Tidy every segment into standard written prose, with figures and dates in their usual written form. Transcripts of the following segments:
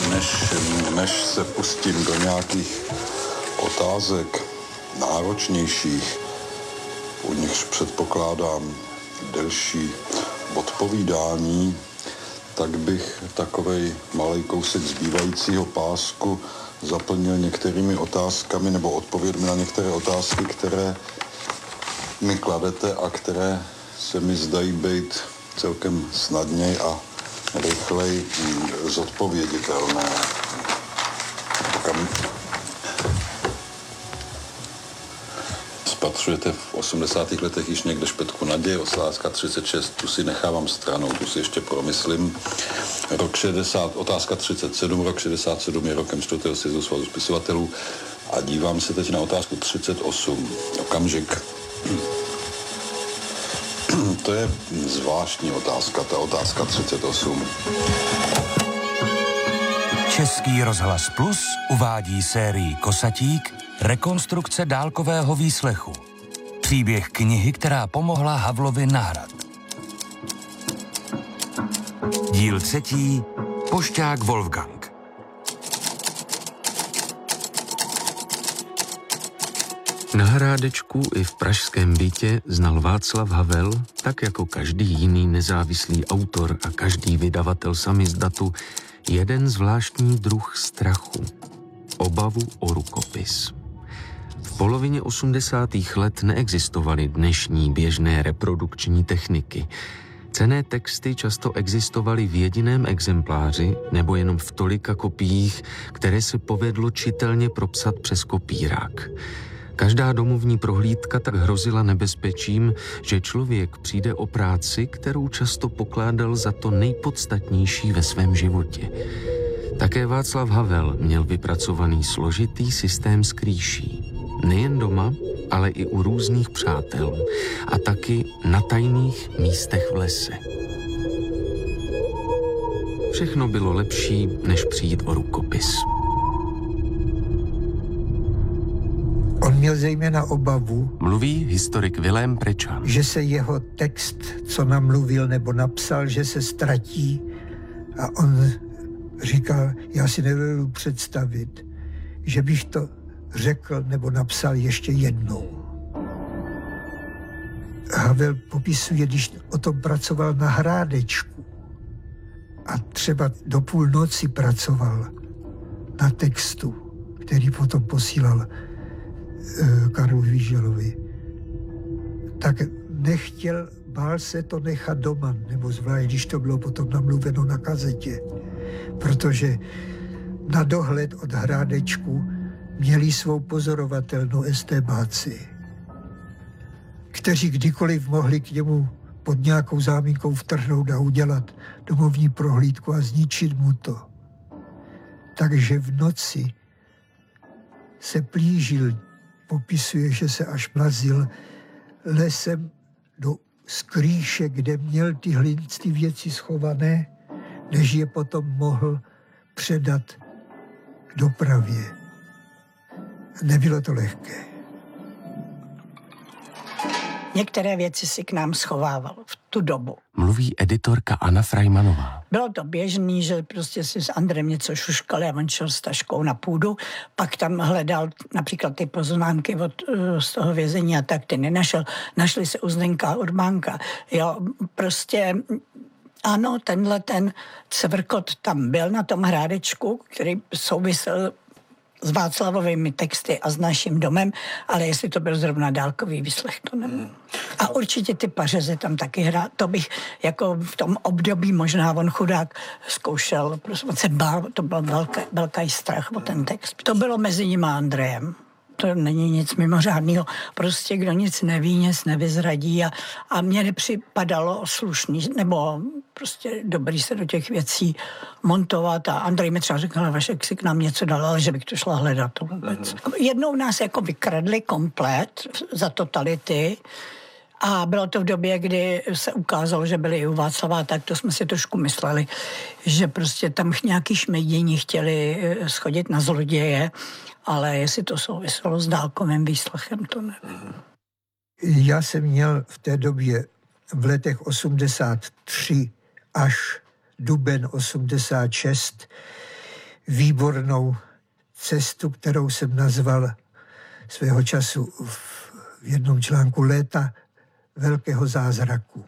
Než se pustím do nějakých otázek náročnějších, u nichž předpokládám delší odpovídání, tak bych takovej malej kousek zbývajícího pásku zaplnil některými otázkami nebo odpovědmi na některé otázky, které mi kladete a které se mi zdají být celkem snadněji a rychleji zodpověditelné. Spatřujete v 80. letech již někde špetku naděje, otázka 36, tu si nechávám stranou, tu si ještě promyslím. Rok 60, otázka 37, rok 67 je rokem 4. sjezdu svazu spisovatelů a dívám se teď na otázku 38. Okamžik. To je zvláštní otázka, ta otázka 38. Český rozhlas Plus uvádí sérii Kosatík rekonstrukce dálkového výslechu. Příběh knihy, která pomohla Havlovi na hrad. Díl 3. Pošťák Wolfgang. Na Hrádečku i v pražském bytě znal Václav Havel, tak jako každý jiný nezávislý autor a každý vydavatel samizdatu, jeden zvláštní druh strachu. Obavu o rukopis. V polovině 80. let neexistovaly dnešní běžné reprodukční techniky. Cenné texty často existovaly v jediném exempláři nebo jenom v tolika kopiích, které se povedlo čitelně propsat přes kopírák. Každá domovní prohlídka tak hrozila nebezpečím, že člověk přijde o práci, kterou často pokládal za to nejpodstatnější ve svém životě. Také Václav Havel měl vypracovaný složitý systém skrýší. Nejen doma, ale i u různých přátel. A taky na tajných místech v lese. Všechno bylo lepší, než přijít o rukopis. On měl zejména obavu, Mluví historik Vilém Prečan, že se jeho text, co namluvil nebo napsal, že se ztratí. A on říkal, já si nedovedu představit, že bych to řekl nebo napsal ještě jednou. Havel popisuje, když o tom pracoval na Hrádečku a třeba do půlnoci pracoval na textu, který potom posílal Karlu Víželovi, tak nechtěl, bál se to nechat doma, nebo zvlášť, když to bylo potom namluveno na kazetě, protože na dohled od Hrádečku měli svou pozorovatelnou estébáci, kteří kdykoliv mohli k němu pod nějakou záminkou vtrhnout a udělat domovní prohlídku a zničit mu to. Takže v noci se plížil, popisuje, že se až plazil lesem do skrýše, kde měl ty věci schované, než je potom mohl předat dopravě. Nebylo to lehké. Některé věci si k nám schovával v tu dobu. Mluví editorka Anna Frajmanová. Bylo to běžný, že prostě si s Andrem něco šuškali a on šel s taškou na půdu, pak tam hledal například ty poznámky z toho vězení a tak ty nenašel. Našli se u Zdenka Urbánka. Jo, prostě ano, ten cvrkot tam byl na tom Hrádečku, který souvisel s Václavovými texty a s naším domem, ale jestli to byl zrovna dálkový výslech, to nevím. A určitě ty pařezy tam taky hrát. To bych jako v tom období možná on chudák zkoušel, prostě se bál, to byl velký strach o ten text. To bylo mezi ním a Andrejem. To není nic mimořádného. Prostě kdo nic neví, nic nevyzradí a mně nepřipadalo slušný, nebo prostě dobrý se do těch věcí montovat a Andrej mi třeba řekl, Vašek si k nám něco dal, ale že bych to šla hledat to vůbec. Jednou nás jako vykradli komplet za totality a bylo to v době, kdy se ukázalo, že byli i u Václava, tak to jsme si trošku mysleli, že prostě tam nějaký šmejdění chtěli schodit na zloděje, ale jestli to souviselo s dálkovým výslechem, to nevím. Já jsem měl v té době v letech 83 až duben 86 výbornou cestu, kterou jsem nazval svého času v jednom článku Léta velkého zázraku.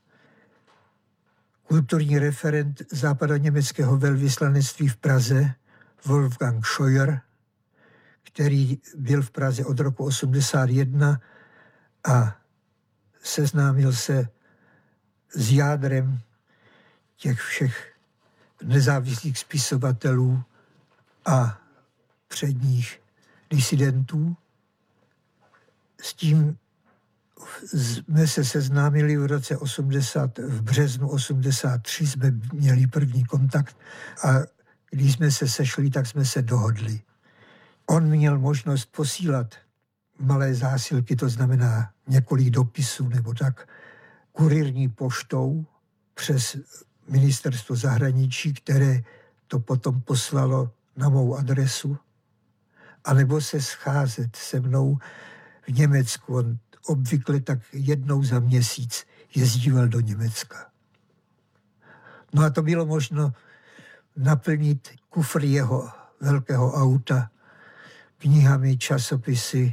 Kulturní referent západoněmeckého velvyslanectví v Praze Wolfgang Scheuer, který byl v Praze od roku 1981 a seznámil se s jádrem těch všech nezávislých spisovatelů a předních disidentů. S tím jsme se seznámili v roce 80, v březnu 83 jsme měli první kontakt a když jsme se sešli, tak jsme se dohodli. On měl možnost posílat malé zásilky, to znamená několik dopisů nebo tak, kurierní poštou přes ministerstvo zahraničí, které to potom poslalo na mou adresu, anebo se scházet se mnou v Německu. On obvykle tak jednou za měsíc jezdíval do Německa. No a to bylo možno naplnit kufr jeho velkého auta knihami, časopisy,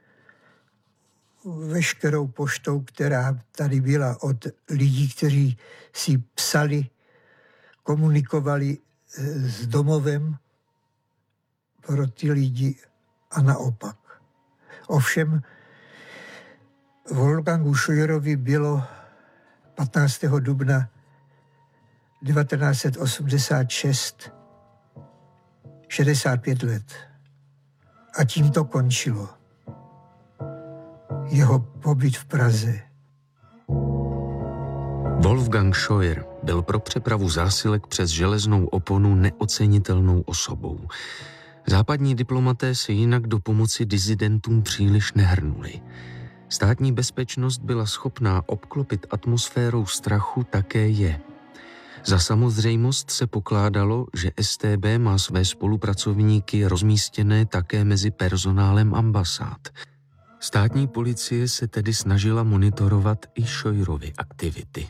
veškerou poštou, která tady byla od lidí, kteří si psali, komunikovali s domovem pro ty lidi a naopak. Ovšem Wolfgangu Scheuerovi bylo 15. dubna 1986 65 let. A tím to končilo. Jeho pobyt v Praze. Wolfgang Scheuer byl pro přepravu zásilek přes železnou oponu neocenitelnou osobou. Západní diplomaté se jinak do pomoci disidentům příliš nehrnuli. Státní bezpečnost byla schopná obklopit atmosférou strachu také je. Za samozřejmost se pokládalo, že StB má své spolupracovníky rozmístěné také mezi personálem ambasád. Státní policie se tedy snažila monitorovat i Scheuerovy aktivity.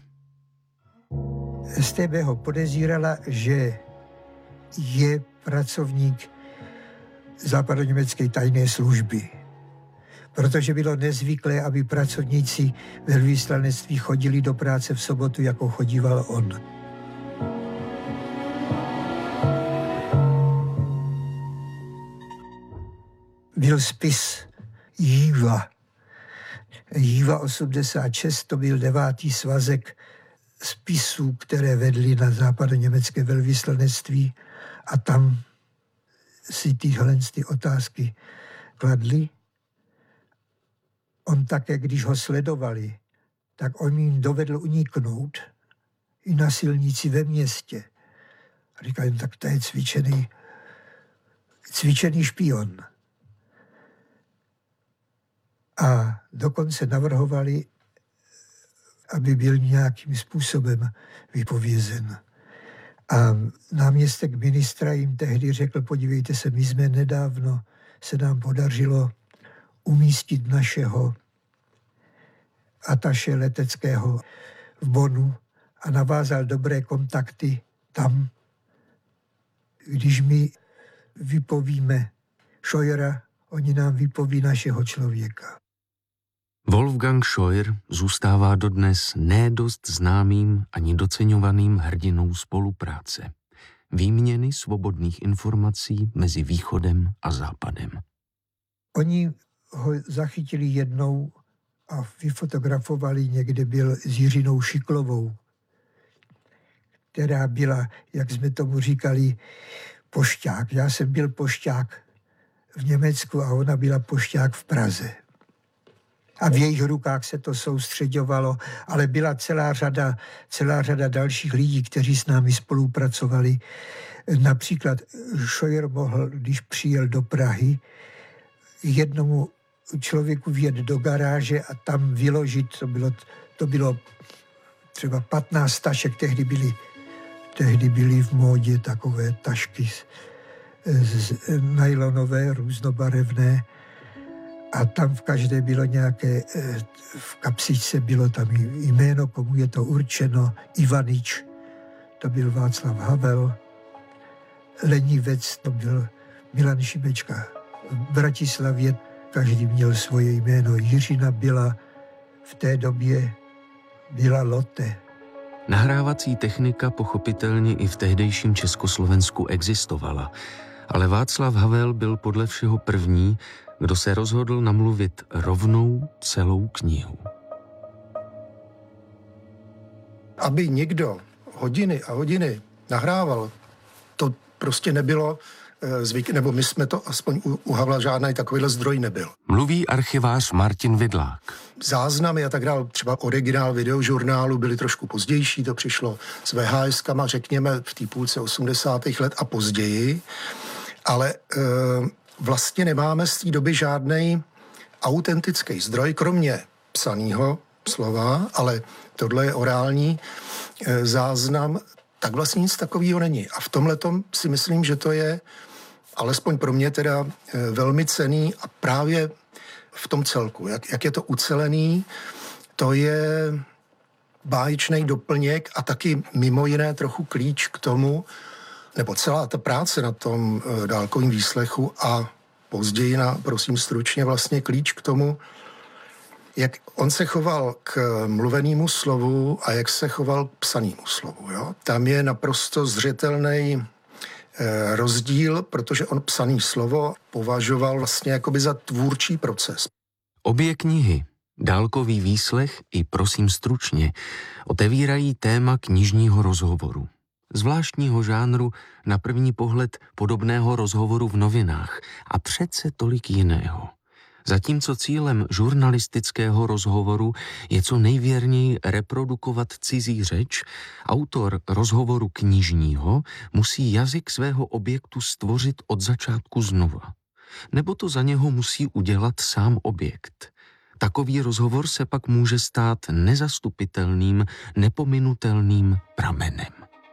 StB ho podezírala, že je pracovník západoněmecké tajné služby. Protože bylo nezvyklé, aby pracovníci velvyslanectví chodili do práce v sobotu, jako chodíval on. Byl spis Jíva. Jíva 86, to byl 9. svazek spisů, které vedly na západoněmecké velvyslanectví a tam si tyhle otázky kladli. On také, když ho sledovali, tak on jim dovedl uniknout i na silnici ve městě. A říkali, tak to je cvičený špion. A dokonce navrhovali, aby byl nějakým způsobem vypovězen. A náměstek ministra jim tehdy řekl, podívejte se, my jsme nedávno, se nám podařilo umístit našeho ataše leteckého v Bonnu a navázal dobré kontakty tam. Když my vypovíme Scheuera, oni nám vypoví našeho člověka. Wolfgang Scheuer zůstává dodnes nedost známým ani doceňovaným hrdinou spolupráce. Výměny svobodných informací mezi východem a západem. Oni ho zachytili jednou a vyfotografovali, někde byl s Jiřinou Šiklovou, která byla, jak jsme tomu říkali, pošťák. Já jsem byl pošťák v Německu a ona byla pošťák v Praze. A v jejich rukách se to soustředovalo, ale byla celá řada dalších lidí, kteří s námi spolupracovali. Například Scheuer mohl, když přijel do Prahy, jednomu člověku vjet do garáže a tam vyložit, to bylo třeba 15 tašek, tehdy byly v módě takové tašky nylonové, různobarevné, a tam v každé bylo nějaké, v kapsičce bylo tam jméno, komu je to určeno, Ivanič, to byl Václav Havel, lenivec, to byl Milan Šimečka. V Bratislavě každý měl svoje jméno. Jiřina byla v té době byla Lotte. Nahrávací technika pochopitelně i v tehdejším Československu existovala, ale Václav Havel byl podle všeho první, kdo se rozhodl namluvit rovnou celou knihu. Aby někdo hodiny a hodiny nahrával, to prostě nebylo zvyk, nebo my jsme to, aspoň u Havla žádný takovýhle zdroj nebyl. Mluví archivář Martin Vidlák. Záznamy a tak dále, třeba originál videožurnálu byly trošku pozdější, to přišlo s VHS-kama, řekněme, v té půlce 80. let a později, ale vlastně nemáme z té doby žádnej autentický zdroj, kromě psaného slova, ale tohle je orální záznam, tak vlastně nic takového není. A v tomhletom si myslím, že to je, alespoň pro mě teda, velmi cenný a právě v tom celku, jak je to ucelený, to je báječný doplněk a taky mimo jiné trochu klíč k tomu, nebo celá ta práce na tom dálkovém výslechu a později prosím stručně, vlastně klíč k tomu, jak on se choval k mluvenému slovu a jak se choval k psanému slovu. Jo? Tam je naprosto zřetelný rozdíl, protože on psaný slovo považoval vlastně jakoby za tvůrčí proces. Obě knihy, Dálkový výslech i Prosím stručně, otevírají téma knižního rozhovoru. Zvláštního žánru, na první pohled podobného rozhovoru v novinách a přece tolik jiného. Zatímco cílem žurnalistického rozhovoru je co nejvěrněji reprodukovat cizí řeč, autor rozhovoru knižního musí jazyk svého objektu stvořit od začátku znova. Nebo to za něho musí udělat sám objekt. Takový rozhovor se pak může stát nezastupitelným, nepominutelným pramenem.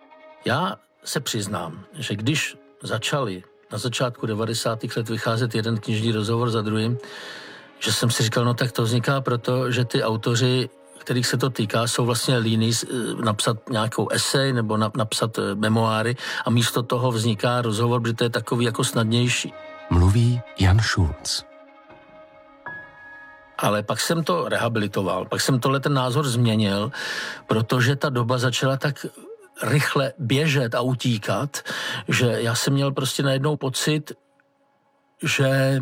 Já se přiznám, že když začali na začátku 90. let vycházet jeden knižní rozhovor za druhým, že jsem si říkal, no tak to vzniká proto, že ty autoři, kterých se to týká, jsou vlastně líní napsat nějakou esej nebo napsat memoáry a místo toho vzniká rozhovor, protože to je takový jako snadnější. Mluví Jan Šulc. Ale pak jsem to rehabilitoval, pak jsem ten názor změnil, protože ta doba začala tak rychle běžet a utíkat, že já jsem měl prostě najednou pocit, že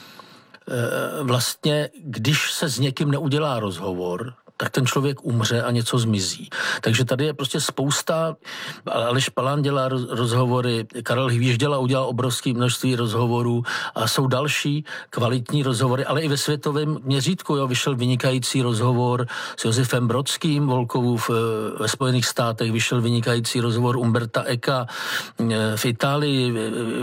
vlastně, když se s někým neudělá rozhovor, tak ten člověk umře a něco zmizí. Takže tady je prostě spousta, Aleš Palán dělá rozhovory, Karel Hvížděla udělal obrovské množství rozhovorů a jsou další kvalitní rozhovory, ale i ve světovém měřítku, jo, vyšel vynikající rozhovor s Josefem Brodským, Volkovův ve Spojených státech, vyšel vynikající rozhovor Umberta Ecka, v Itálii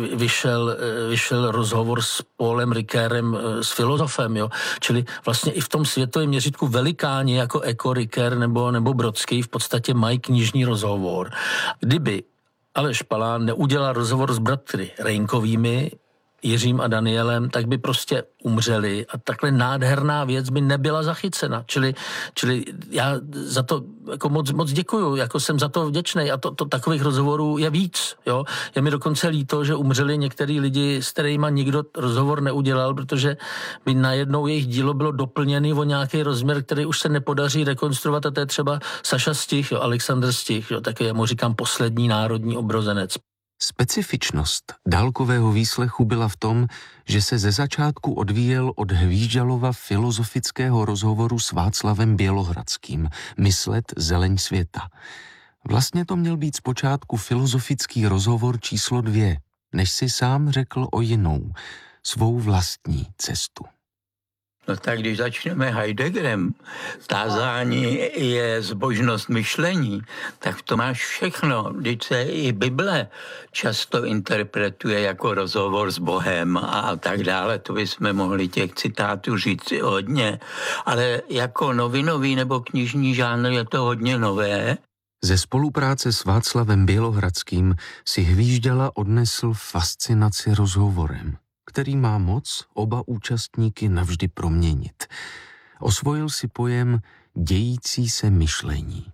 vyšel rozhovor s Paulem Rickerem, s filozofem, jo, čili vlastně i v tom světovém měřítku velikáni jako Ecko, Ricker nebo Brodský v podstatě mají knižní rozhovor. Kdyby Aleš Palán neudělal rozhovor s bratry Rejnkovými, Jiřím a Danielem, tak by prostě umřeli a takhle nádherná věc by nebyla zachycena. Čili já za to jako moc děkuju, jako jsem za to vděčnej a to takových rozhovorů je víc. Jo? Je mi dokonce líto, že umřeli některý lidi, s kterými nikdo rozhovor neudělal, protože by najednou jejich dílo bylo doplněný o nějaký rozměr, který už se nepodaří rekonstruovat a to je třeba Saša Stich, jo, Alexandr Stich, jo, taky mu říkám poslední národní obrozenec. Specifičnost dálkového výslechu byla v tom, že se ze začátku odvíjel od Hvížďalova filozofického rozhovoru s Václavem Bělohradským Myslet zeleň světa. Vlastně to měl být zpočátku filozofický rozhovor číslo 2, než si sám řekl o jinou, svou vlastní cestu. No tak když začneme Heideggerem, tázání je zbožnost myšlení, tak to máš všechno. Vždyť se i Bible často interpretuje jako rozhovor s Bohem a tak dále. To bychom mohli těch citátů říct hodně. Ale jako novinový nebo knižní žánr je to hodně nové. Ze spolupráce s Václavem Bělohradským si Hvížďala odnesl fascinaci rozhovorem, který má moc oba účastníky navždy proměnit. Osvojil si pojem dějící se myšlení.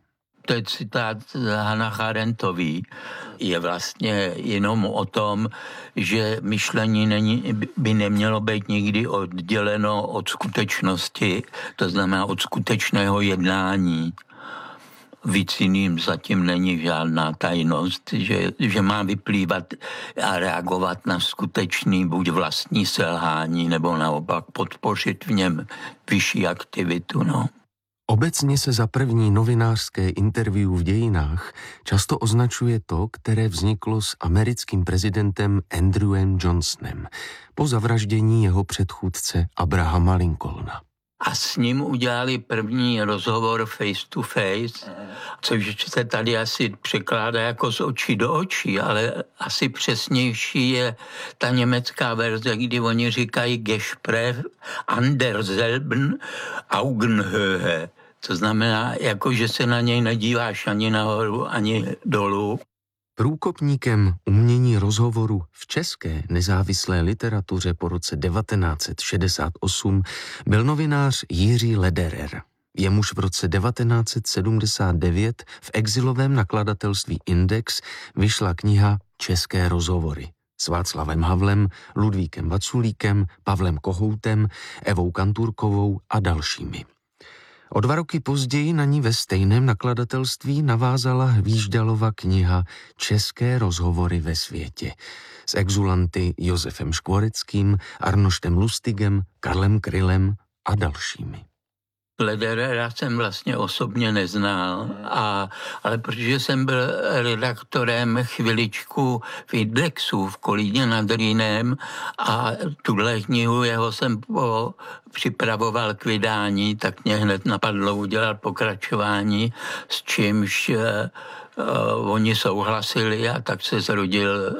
to je citát Hannah Arendtový, je vlastně jenom o tom, že myšlení by nemělo být nikdy odděleno od skutečnosti, to znamená od skutečného jednání. Víc jiným zatím není žádná tajnost, že má vyplývat a reagovat na skutečný buď vlastní selhání, nebo naopak podpořit v něm vyšší aktivitu. No. Obecně se za první novinářské interview v dějinách často označuje to, které vzniklo s americkým prezidentem Andrewem Johnsonem po zavraždění jeho předchůdce Abrahama Lincolna. A s ním udělali první rozhovor face to face, což se tady asi překládá jako z očí do očí, ale asi přesnější je ta německá verze, kdy oni říkají Gespräch an derselben Augenhöhe. To znamená, jako že se na něj nedíváš ani nahoru, ani dolů. Průkopníkem umění rozhovoru v české nezávislé literatuře po roce 1968 byl novinář Jiří Lederer. Jemuž v roce 1979 v exilovém nakladatelství Index vyšla kniha České rozhovory s Václavem Havlem, Ludvíkem Vaculíkem, Pavlem Kohoutem, Evou Kanturkovou a dalšími. O 2 roky později na ní ve stejném nakladatelství navázala Hvíždalova kniha České rozhovory ve světě s exulanty Josefem Škvoreckým, Arnoštem Lustigem, Karlem Krylem a dalšími. Lederera jsem vlastně osobně neznal, ale protože jsem byl redaktorem chviličku v Indexu v Kolíně nad Rýnem a tuhle knihu jeho jsem připravoval k vydání, tak mě hned napadlo udělat pokračování, s čímž oni souhlasili a tak se zrodil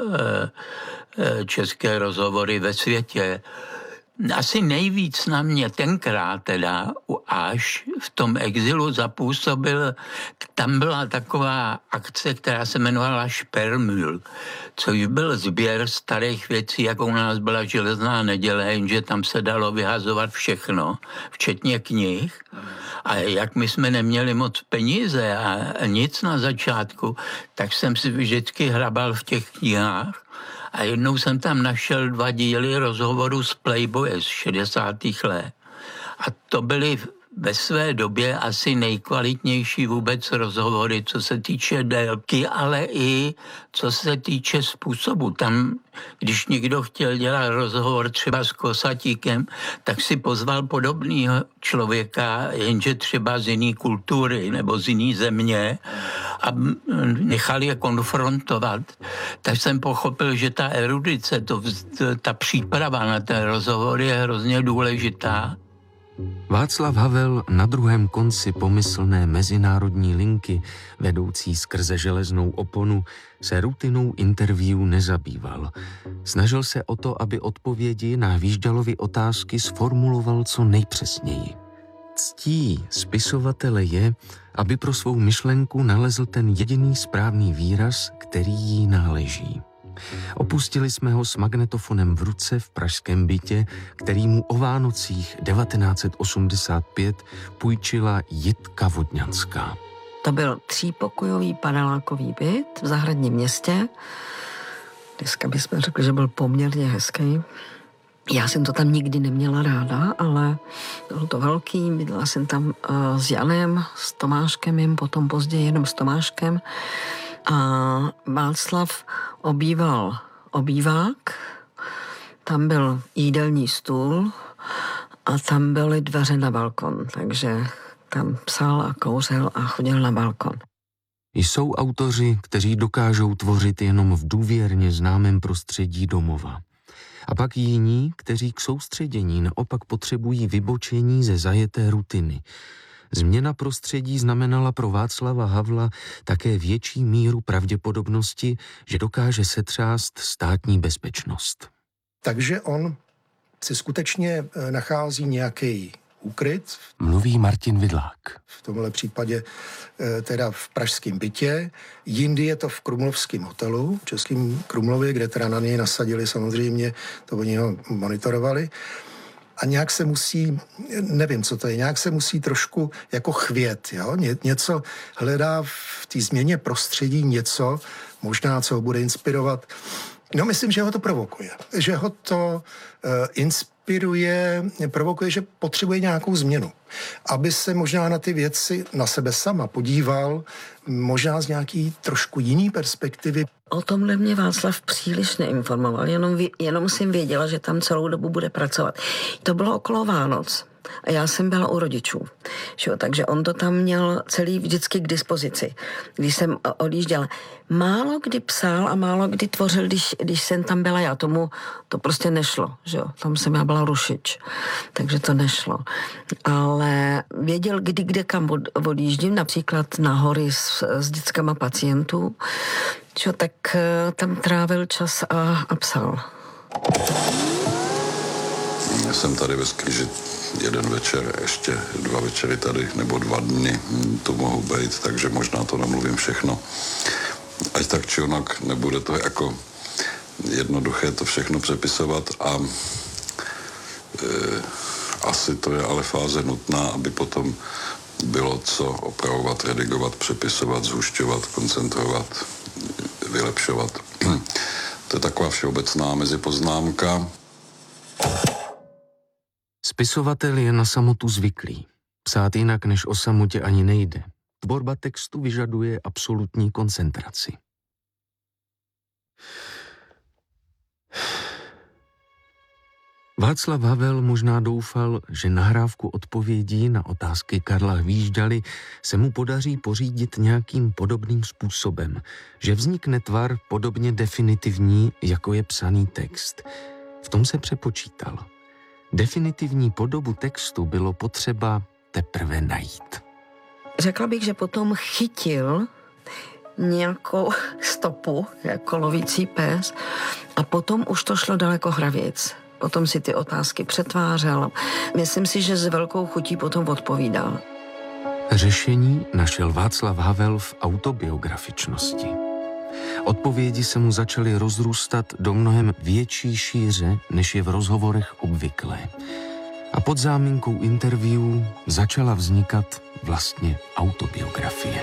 České rozhovory ve světě. Asi nejvíc na mě tenkrát teda až v tom exilu zapůsobil, tam byla taková akce, která se jmenovala Sperrmühl, což byl sběr starých věcí, jako u nás byla Železná neděle, jenže tam se dalo vyhazovat všechno, včetně knih. A jak my jsme neměli moc peníze a nic na začátku, tak jsem si vždycky hrabal v těch knihách. A jednou jsem tam našel 2 díly rozhovoru s Playboye z 60. let. A to byly ve své době asi nejkvalitnější vůbec rozhovory, co se týče délky, ale i co se týče způsobu. Tam, když někdo chtěl dělat rozhovor třeba s Kosatíkem, tak si pozval podobného člověka, jenže třeba z jiné kultury nebo z jiné země a nechal je konfrontovat. Tak jsem pochopil, že ta erudice, ta příprava na ten rozhovor je hrozně důležitá. Václav Havel na druhém konci pomyslné mezinárodní linky, vedoucí skrze železnou oponu, se rutinou interview nezabýval. Snažil se o to, aby odpovědi na Hvíždalovy otázky sformuloval co nejpřesněji. Ctí spisovatele je, aby pro svou myšlenku nalezl ten jediný správný výraz, který jí náleží. Opustili jsme ho s magnetofonem v ruce v pražském bytě, který mu o Vánocích 1985 půjčila Jitka Vodňanská. To byl 3pokojový panelákový byt v zahradním městě. Dneska bychom řekli, že byl poměrně hezký. Já jsem to tam nikdy neměla ráda, ale bylo to velký. Bydlela jsem tam s Janem, s Tomáškem, jim potom později jenom s Tomáškem. A Václav obýval obývák, tam byl jídelní stůl a tam byly dveře na balkon, takže tam psal a kouřil a chodil na balkon. Jsou autoři, kteří dokážou tvořit jenom v důvěrně známém prostředí domova. A pak jiní, kteří k soustředění naopak potřebují vybočení ze zajeté rutiny. Změna prostředí znamenala pro Václava Havla také větší míru pravděpodobnosti, že dokáže setřást státní bezpečnost. Takže on si skutečně nachází nějaký úkryt. Mluví Martin Vidlák. V tomhle případě teda v pražském bytě. Jindy je to v Krumlovském hotelu, v Českém Krumlově, kde teda na něj nasadili samozřejmě, to oni ho monitorovali. a nějak se musí, nevím, co to je, nějak se musí trošku jako chvět, jo? Něco hledá v té změně prostředí, něco možná, co ho bude inspirovat. No, myslím, že ho to provokuje. Že ho to provokuje, že potřebuje nějakou změnu. Aby se možná na ty věci, na sebe sama podíval, možná z nějaký trošku jiný perspektivy. O tomhle mě Václav příliš neinformoval, jenom jsem věděla, že tam celou dobu bude pracovat. To bylo okolo Vánoc a já jsem byla u rodičů, takže on to tam měl celý vždycky k dispozici, když jsem odjížděla. Málo kdy psal a málo kdy tvořil, když jsem tam byla já, tomu to prostě nešlo, že jo, tam jsem já byla rušič, takže to nešlo. Ale věděl, kde kam odjíždím, například na hory s dětskama pacientů, tak tam trávil čas a psal. Já jsem tady ve Skrži jeden večer, ještě 2 večery tady, nebo 2 dny to mohou být, takže možná to namluvím všechno. Ať tak či onak, nebude to jako jednoduché to všechno přepisovat a asi to je ale fáze nutná, aby potom bylo co opravovat, redigovat, přepisovat, zhušťovat, koncentrovat, vylepšovat. To je taková všeobecná mezipoznámka. Spisovatel je na samotu zvyklý. Psát jinak než o samotě ani nejde. Tvorba textu vyžaduje absolutní koncentraci. Václav Havel možná doufal, že nahrávku odpovědí na otázky Karla Hvíždaly se mu podaří pořídit nějakým podobným způsobem, že vznikne tvar podobně definitivní, jako je psaný text. V tom se přepočítal. Definitivní podobu textu bylo potřeba teprve najít. Řekla bych, že potom chytil nějakou stopu, jako lovící pes, a potom už to šlo daleko hravějc. Potom si ty otázky přetvářel. Myslím si, že s velkou chutí potom odpovídal. Řešení našel Václav Havel v autobiografičnosti. Odpovědi se mu začaly rozrůstat do mnohem větší šíře, než je v rozhovorech obvyklé. A pod záminkou interview začala vznikat vlastně autobiografie.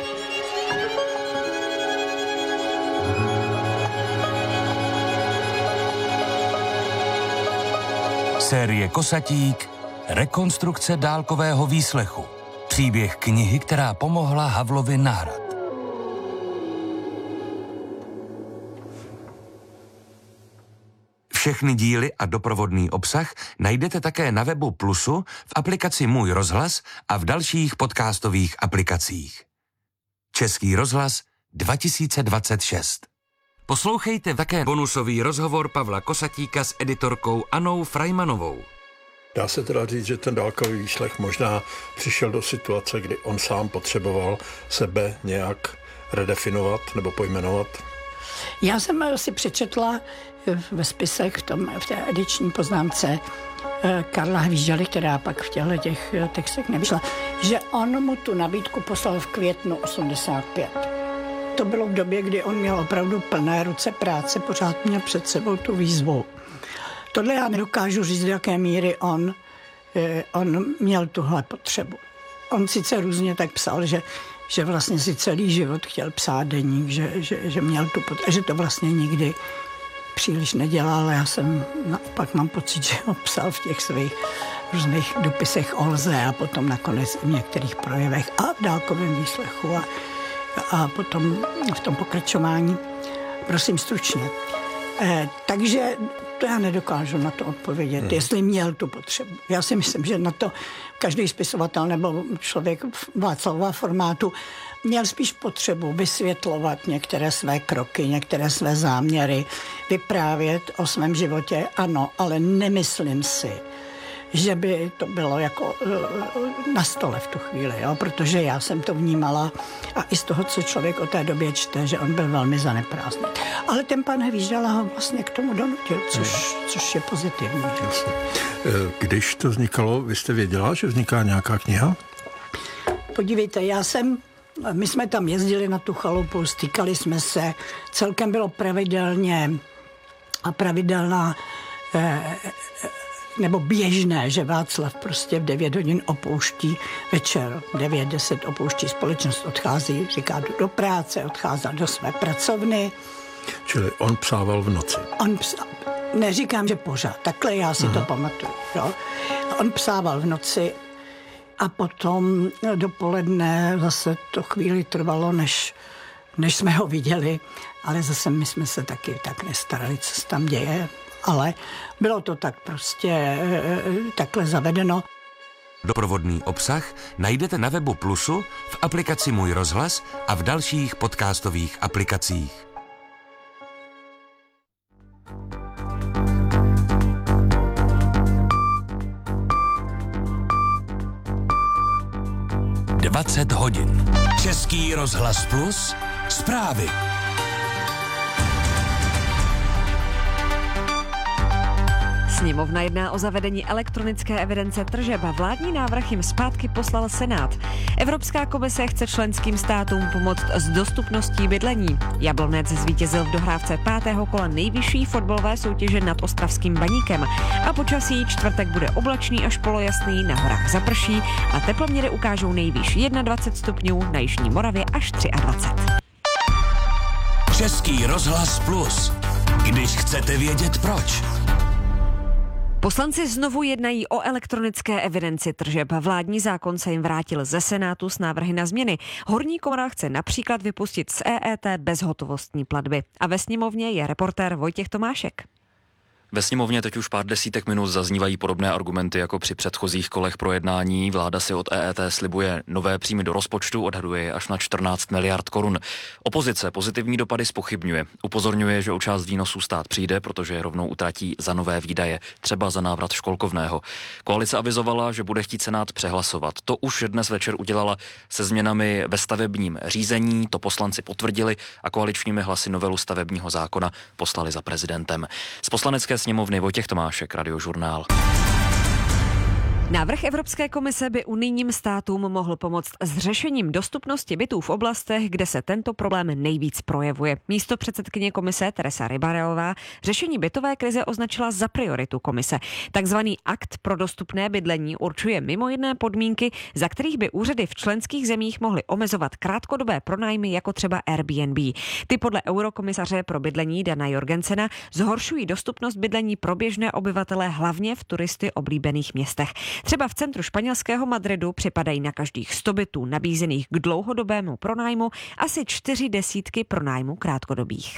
Série Kosatík, rekonstrukce dálkového výslechu. Příběh knihy, která pomohla Havlovi na hrad. Všechny díly a doprovodný obsah najdete také na webu Plusu, v aplikaci Můj rozhlas a v dalších podcastových aplikacích. Český rozhlas 2026. Poslouchejte také bonusový rozhovor Pavla Kosatíka s editorkou Annou Frajmanovou. Dá se teda říct, že ten dálkový výslech možná přišel do situace, kdy on sám potřeboval sebe nějak redefinovat nebo pojmenovat? Já jsem si přečetla ve spisech, v té ediční poznámce Karla Hvíždaly, která pak v těch textech nevyšla, že on mu tu nabídku poslal v květnu 85. To bylo v době, kdy on měl opravdu plné ruce práce, pořád měl před sebou tu výzvu. Tohle já nedokážu říct, do jaké míry on měl tuhle potřebu. On sice různě tak psal, že vlastně si celý život chtěl psát deník, že měl tu potřebu, že to vlastně nikdy příliš nedělal, ale já jsem naopak mám pocit, že ho psal v těch svých různých dopisech o lze a potom nakonec v některých projevech a v dálkovém výslechu a potom v tom pokračování. Prosím stručně. Takže to já nedokážu na to odpovědět, jestli měl tu potřebu. Já si myslím, že na to každý spisovatel nebo člověk Václavova formátu měl spíš potřebu vysvětlovat některé své kroky, některé své záměry, vyprávět o svém životě, ano, ale nemyslím si, že by to bylo jako na stole v tu chvíli, jo? Protože já jsem to vnímala a i z toho, co člověk o té době čte, že on byl velmi zaneprázdný. Ale ten pan Hvíždala ho vlastně k tomu donutil, což je pozitivní. Když to vznikalo, vy jste věděla, že vzniká nějaká kniha? Podívejte, my jsme tam jezdili na tu chalupu, stýkali jsme se, celkem bylo pravidelná nebo běžné, že Václav prostě v 9 hodin opouští večer, 9-10 opouští společnost, odchází, říká, do práce, odchází do své pracovny. Čili on psával v noci. Neříkám, že pořád, takhle já si to pamatuju. Jo? On psával v noci a potom dopoledne zase to chvíli trvalo, než jsme ho viděli, ale zase my jsme se taky tak nestarali, co se tam děje, ale bylo to tak prostě takhle zavedeno. Doprovodný obsah najdete na webu Plusu, v aplikaci Můj rozhlas a v dalších podcastových aplikacích. Dvacet hodin. Český rozhlas Plus. Zprávy. Sněmovna jedná o zavedení elektronické evidence tržeb a vládní návrh jim zpátky poslal Senát. Evropská komise chce členským státům pomoct s dostupností bydlení. Jablonec zvítězil v dohrávce 5. kola nejvyšší fotbalové soutěže nad ostravským Baníkem. A počasí čtvrtek bude oblačný až polojasný, na horách zaprší a teploměry ukážou nejvýš 21 stupňů, na jižní Moravě až 23. Český rozhlas Plus. Když chcete vědět proč. Poslanci znovu jednají o elektronické evidenci tržeb. Vládní zákon se jim vrátil ze Senátu s návrhy na změny. Horní komora chce například vypustit z EET bezhotovostní platby. A ve sněmovně je reportér Vojtěch Tomášek. Ve sněmovně teď už pár desítek minut zaznívají podobné argumenty jako při předchozích kolech projednání. Vláda si od EET slibuje nové příjmy do rozpočtu, odhaduje je až na 14 miliard korun. Opozice pozitivní dopady zpochybňuje. Upozorňuje, že o část výnosů stát přijde, protože je rovnou utratí za nové výdaje, třeba za návrat školkovného. Koalice avizovala, že bude chtít Senát přehlasovat. To už dnes večer udělala se změnami ve stavebním řízení, to poslanci potvrdili a koaličními hlasy novelu stavebního zákona poslali za prezidentem. Z poslanecké sněmovny Vojtěch Tomášek, Radiožurnál. Návrh Evropské komise by unijním státům mohl pomoct s řešením dostupnosti bytů v oblastech, kde se tento problém nejvíc projevuje. Místopředsedkyně komise Teresa Ribareová řešení bytové krize označila za prioritu komise. Takzvaný akt pro dostupné bydlení určuje mimo jiné podmínky, za kterých by úřady v členských zemích mohly omezovat krátkodobé pronájmy, jako třeba Airbnb. Ty podle eurokomisaře pro bydlení Dana Jorgensena zhoršují dostupnost bydlení pro běžné obyvatele hlavně v turisty oblíbených městech. Třeba v centru španělského Madridu připadají na každých 100 bytů nabízených k dlouhodobému pronájmu asi 40 pronájmů krátkodobých.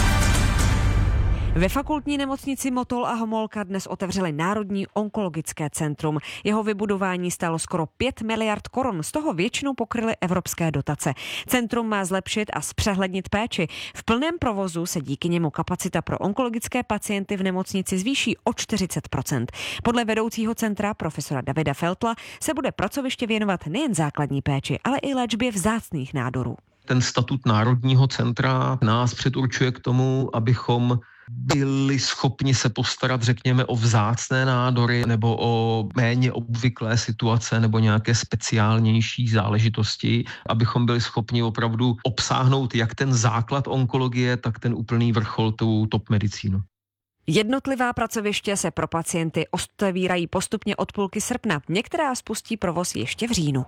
Ve fakultní nemocnici Motol a Homolka dnes otevřeli Národní onkologické centrum. Jeho vybudování stálo skoro 5 miliard korun, z toho většinu pokryly evropské dotace. Centrum má zlepšit a zpřehlednit péči. V plném provozu se díky němu kapacita pro onkologické pacienty v nemocnici zvýší o 40%. Podle vedoucího centra profesora Davida Feltla se bude pracoviště věnovat nejen základní péči, ale i léčbě vzácných nádorů. Ten statut Národního centra nás předurčuje k tomu, abychom byli schopni se postarat, řekněme, o vzácné nádory nebo o méně obvyklé situace nebo nějaké speciálnější záležitosti, abychom byli schopni opravdu obsáhnout jak ten základ onkologie, tak ten úplný vrchol, tu top medicínu. Jednotlivá pracoviště se pro pacienty otevírají postupně od půlky srpna. Některá spustí provoz ještě v říjnu.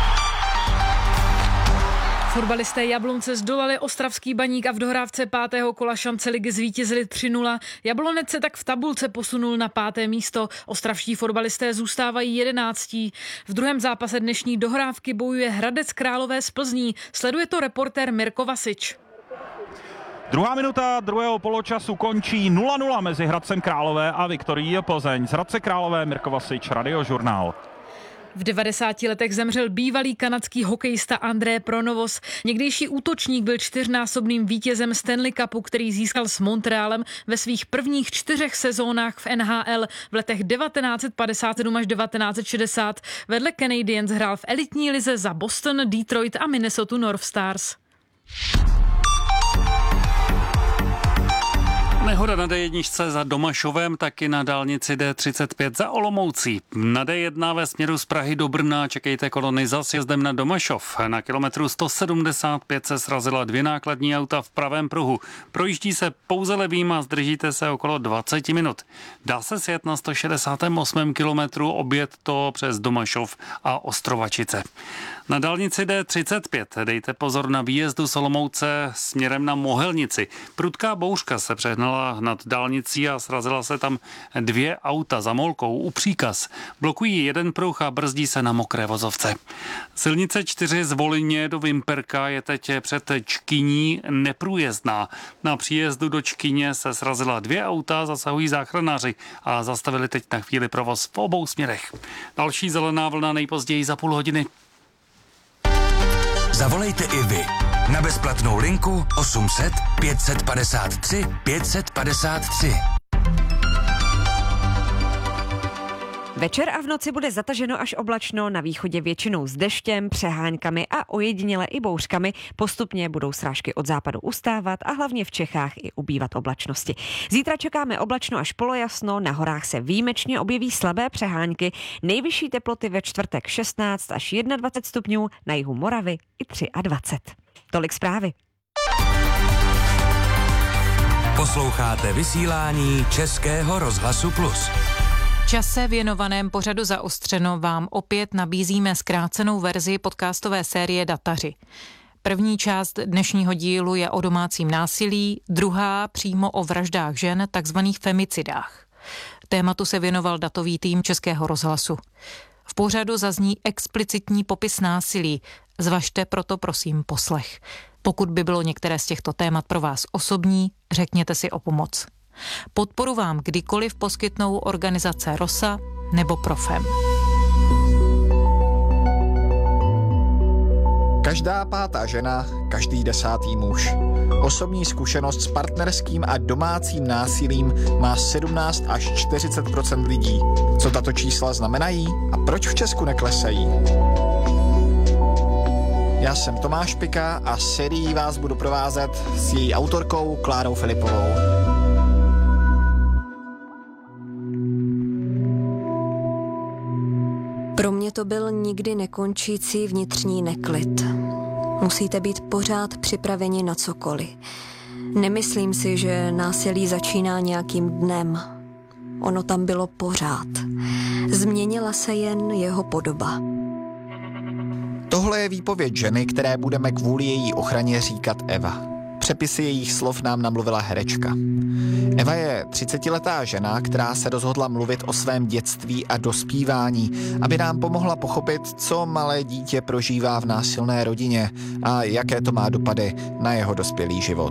Fotbalisté Jablonce zdolali ostravský Baník a v dohrávce 5. kola šance ligy zvítězili 3-0. Jablonec se tak v tabulce posunul na 5. místo. Ostravští fotbalisté zůstávají 11. V druhém zápase dnešní dohrávky bojuje Hradec Králové z Plzní. Sleduje to reportér Mirko Vasič. Druhá minuta druhého poločasu končí 0-0 mezi Hradcem Králové a Viktorií Plzeň. Z Hradce Králové Mirko Vasič, Radiožurnál. V 90 letech zemřel bývalý kanadský hokejista André Pronovos. Někdejší útočník byl 4násobným vítězem Stanley Cupu, který získal s Montrealem ve svých prvních 4 sezónách v NHL v letech 1957 až 1960. Vedle Canadiens hrál v elitní lize za Boston, Detroit a Minnesota North Stars. Nehoda na D1 za Domašovem, taky na dálnici D35 za Olomoucí. Na D1 ve směru z Prahy do Brna čekejte kolony za sjezdem na Domašov. Na kilometru 175 se srazila 2 nákladní auta v pravém pruhu. Projíždí se pouze levým a zdržíte se okolo 20 minut. Dá se sjet na 168 kilometru, objet to přes Domašov a Ostrovačice. Na dálnici D35 dejte pozor na výjezdu z Olomouce směrem na Mohelnici. Prudká bouřka se přehnala nad dálnicí a srazila se tam 2 auta za Molkou u Příkaz. Blokují jeden pruh a brzdí se na mokré vozovce. Silnice 4 z Volyně do Vimperka je teď před Čkyní neprůjezdná. Na příjezdu do Čkyně se srazila 2 auta, zasahují záchranáři a zastavili teď na chvíli provoz v obou směrech. Další zelená vlna nejpozději za půl hodiny. Zavolejte i vy na bezplatnou linku 800 553 553. Večer a v noci bude zataženo až oblačno, na východě většinou s deštěm, přeháňkami a ojediněle i bouřkami. Postupně budou srážky od západu ustávat a hlavně v Čechách i ubývat oblačnosti. Zítra čekáme oblačno až polojasno, na horách se výjimečně objeví slabé přehánky, nejvyšší teploty ve čtvrtek 16 až 21 stupňů, na jihu Moravy i 23. Tolik zprávy. Posloucháte vysílání Českého rozhlasu Plus. V čase věnovaném pořadu Zaostřeno vám opět nabízíme zkrácenou verzi podcastové série Dataři. První část dnešního dílu je o domácím násilí, druhá přímo o vraždách žen, takzvaných femicidách. Tématu se věnoval datový tým Českého rozhlasu. V pořadu zazní explicitní popis násilí, zvažte proto prosím poslech. Pokud by bylo některé z těchto témat pro vás osobní, řekněte si o pomoc. Podporu vám kdykoliv poskytnou organizace ROSA nebo Profem. Každá 5. žena, každý 10. muž. Osobní zkušenost s partnerským a domácím násilím má 17 až 40% lidí. Co tato čísla znamenají a proč v Česku neklesají? Já jsem Tomáš Pika a sérií vás budu provázet s její autorkou Klárou Filipovou. Pro mě to byl nikdy nekončící vnitřní neklid. Musíte být pořád připraveni na cokoliv. Nemyslím si, že násilí začíná nějakým dnem. Ono tam bylo pořád. Změnila se jen jeho podoba. Tohle je výpověď ženy, které budeme kvůli její ochraně říkat Eva. Přepisy jejich slov nám namluvila herečka. Eva je 30letá žena, která se rozhodla mluvit o svém dětství a dospívání, aby nám pomohla pochopit, co malé dítě prožívá v násilné rodině a jaké to má dopady na jeho dospělý život.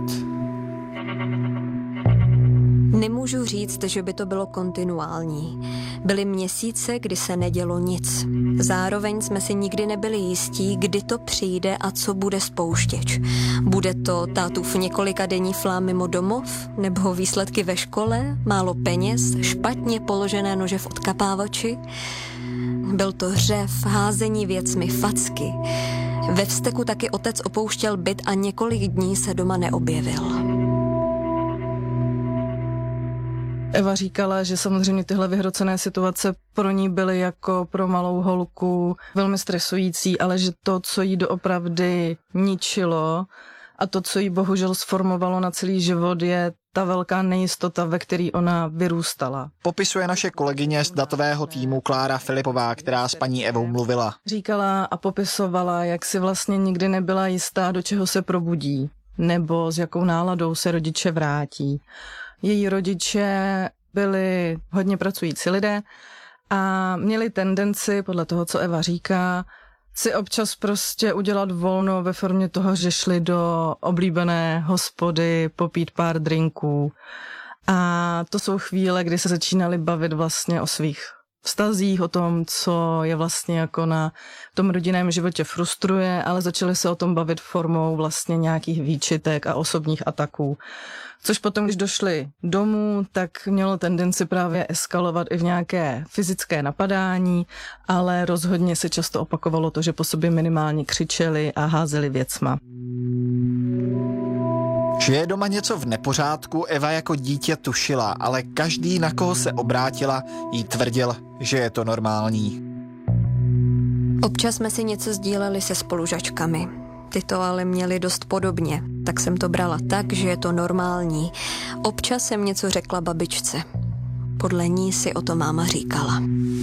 Nemůžu říct, že by to bylo kontinuální. Byly měsíce, kdy se nedělo nic. Zároveň jsme si nikdy nebyli jistí, kdy to přijde a co bude spouštěč. Bude to tátův několikadenní flám mimo domov? Nebo výsledky ve škole? Málo peněz? Špatně položené nože v odkapávači? Byl to řev, házení věcmi, facky. Ve vzteku taky otec opouštěl byt a několik dní se doma neobjevil. Eva říkala, že samozřejmě tyhle vyhrocené situace pro ní byly jako pro malou holku velmi stresující, ale že to, co jí doopravdy ničilo a to, co jí bohužel sformovalo na celý život, je ta velká nejistota, ve který ona vyrůstala. Popisuje naše kolegyně z datového týmu Klára Filipová, která s paní Evou mluvila. Říkala a popisovala, jak si vlastně nikdy nebyla jistá, do čeho se probudí, nebo s jakou náladou se rodiče vrátí. Její rodiče byli hodně pracující lidé a měli tendenci, podle toho, co Eva říká, si občas prostě udělat volno ve formě toho, že šli do oblíbené hospody popít pár drinků. A to jsou chvíle, kdy se začínali bavit vlastně o svých vztazích, o tom, co je vlastně jako na tom rodinném životě frustruje, ale začali se o tom bavit formou vlastně nějakých výčitek a osobních ataků. Což potom, když došli domů, tak mělo tendenci právě eskalovat i v nějaké fyzické napadání, ale rozhodně se často opakovalo to, že po sobě minimálně křičeli a házeli věcma. Že je doma něco v nepořádku, Eva jako dítě tušila, ale každý, na koho se obrátila, jí tvrdil, že je to normální. Občas jsme si něco sdíleli se spolužačkami. Ty to ale měli dost podobně, tak jsem to brala tak, že je to normální. Občas jsem něco řekla babičce. Podle ní si o to máma říkala.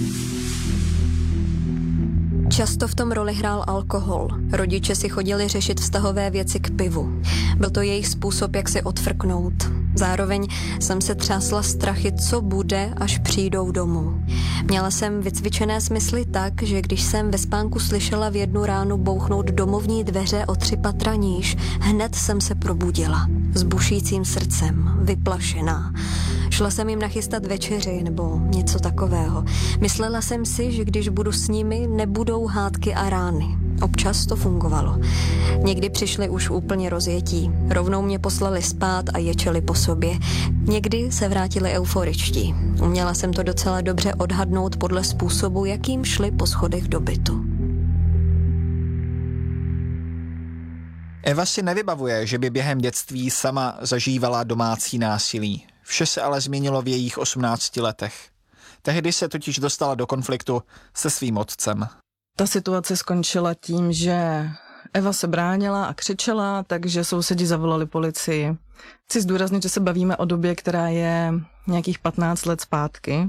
Často v tom roli hrál alkohol. Rodiče si chodili řešit vztahové věci k pivu. Byl to jejich způsob, jak si odfrknout. Zároveň jsem se třásla strachy, co bude, až přijdou domů. Měla jsem vycvičené smysly tak, že když jsem ve spánku slyšela v jednu ránu bouchnout domovní dveře o 3 patra níž, hned jsem se probudila. S bušícím srdcem, vyplašená. Šla jsem jim nachystat večeři nebo něco takového. Myslela jsem si, že když budu s nimi, nebudou hádky a rány. Občas to fungovalo. Někdy přišli už úplně rozjetí. Rovnou mě poslali spát a ječeli po sobě. Někdy se vrátili euforičtí. Uměla jsem to docela dobře odhadnout podle způsobu, jakým šli po schodech do bytu. Eva si nevybavuje, že by během dětství sama zažívala domácí násilí. Vše se ale změnilo v jejich 18 letech. Tehdy se totiž dostala do konfliktu se svým otcem. Ta situace skončila tím, že Eva se bránila a křičela, takže sousedi zavolali policii. Chci zdůraznit, že se bavíme o době, která je nějakých 15 let zpátky.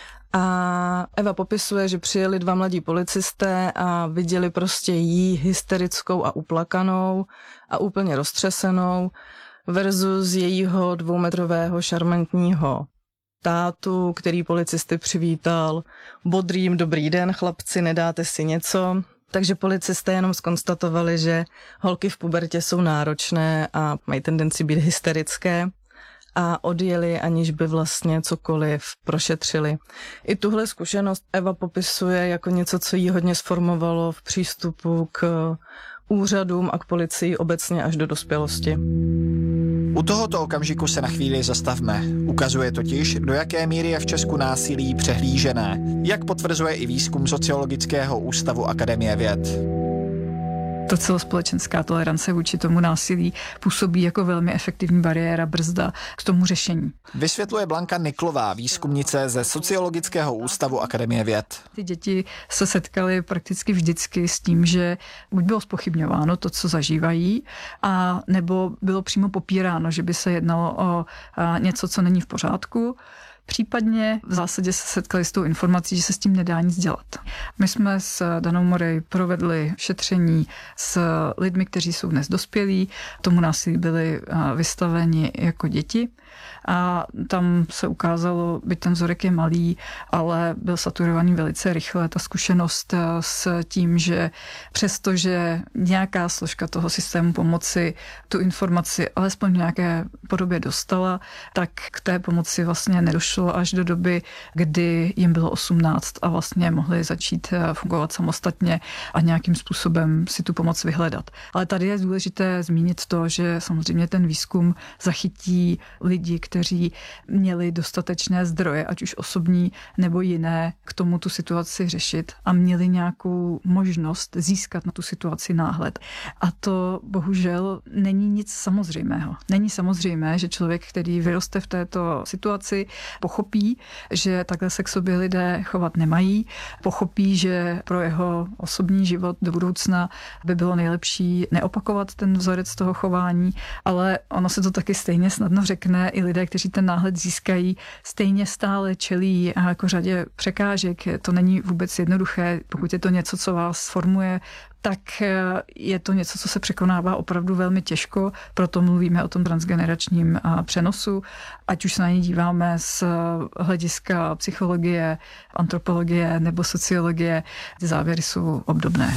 A Eva popisuje, že přijeli 2 mladí policisté a viděli prostě jí hysterickou a uplakanou a úplně roztřesenou versus jejího 2metrového šarmantního tátu, který policisty přivítal bodrým dobrý den, chlapci, nedáte si něco. Takže policisté jenom zkonstatovali, že holky v pubertě jsou náročné a mají tendenci být hysterické a odjeli, aniž by vlastně cokoliv prošetřili. I tuhle zkušenost Eva popisuje jako něco, co jí hodně sformovalo v přístupu k úřadům a k policii obecně až do dospělosti. U tohoto okamžiku se na chvíli zastavme. Ukazuje totiž, do jaké míry je v Česku násilí přehlížené, jak potvrzuje i výzkum Sociologického ústavu Akademie věd. Ta celospolečenská tolerance vůči tomu násilí působí jako velmi efektivní bariéra, brzda k tomu řešení. Vysvětluje Blanka Niklová, výzkumnice ze Sociologického ústavu Akademie věd. Ty děti se setkaly prakticky vždycky s tím, že buď bylo zpochybňováno to, co zažívají, a nebo bylo přímo popíráno, že by se jednalo o něco, co není v pořádku. Případně v zásadě se setkali s tou informací, že se s tím nedá nic dělat. My jsme s Danou Morej provedli šetření s lidmi, kteří jsou dnes dospělí. Tomu násilí byli vystaveni jako děti. A tam se ukázalo, byť ten vzorek je malý, ale byl saturovaný velice rychle. Ta zkušenost s tím, že přestože nějaká složka toho systému pomoci tu informaci alespoň v nějaké podobě dostala, tak k té pomoci vlastně nedošlo až do doby, kdy jim bylo 18 a vlastně mohli začít fungovat samostatně a nějakým způsobem si tu pomoc vyhledat. Ale tady je důležité zmínit to, že samozřejmě ten výzkum zachytí lidi, kteří měli dostatečné zdroje, ať už osobní nebo jiné, k tomu tu situaci řešit a měli nějakou možnost získat na tu situaci náhled. A to bohužel není nic samozřejmého. Není samozřejmé, že člověk, který vyroste v této situaci, pochopí, že takhle se k sobě lidé chovat nemají, pochopí, že pro jeho osobní život do budoucna by bylo nejlepší neopakovat ten vzorec toho chování, ale ono se to taky stejně snadno řekne. I lidé, kteří ten náhled získají, stejně stále čelí jako řadě překážek. To není vůbec jednoduché. Pokud je to něco, co vás formuje, tak je to něco, co se překonává opravdu velmi těžko, proto mluvíme o tom transgeneračním přenosu. Ať už se na ně díváme z hlediska psychologie, antropologie nebo sociologie, ty závěry jsou obdobné.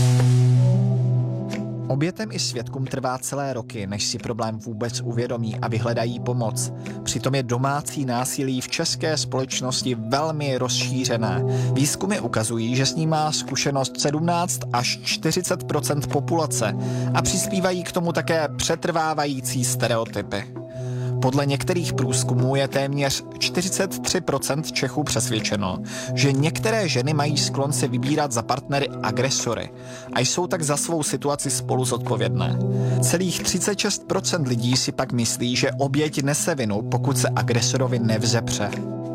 Obětem i svědkům trvá celé roky, než si problém vůbec uvědomí a vyhledají pomoc. Přitom je domácí násilí v české společnosti velmi rozšířené. Výzkumy ukazují, že s ním má zkušenost 17 až 40% populace a přispívají k tomu také přetrvávající stereotypy. Podle některých průzkumů je téměř 43% Čechů přesvědčeno, že některé ženy mají sklon si vybírat za partnery agresory a jsou tak za svou situaci spolu zodpovědné. Celých 36% lidí si pak myslí, že oběť nese vinu, pokud se agresorovi nevzepře.